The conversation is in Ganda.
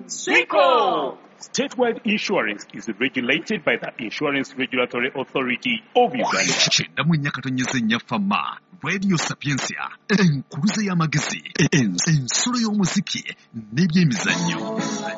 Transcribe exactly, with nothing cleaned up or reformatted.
Sweco! Statewide insurance is regulated by the Insurance Regulatory Authority of Uganda. Chenda munyakatonyeze nyafama Radio Sapiensia enkuluze y'amagezi ensolo y'omuziki n'ebyemizannyo.